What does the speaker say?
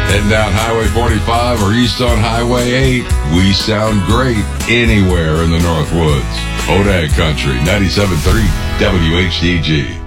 Heading down Highway 45 or east on Highway 8, we sound great anywhere in the Northwoods. Odag Country, 97.3 WHDG.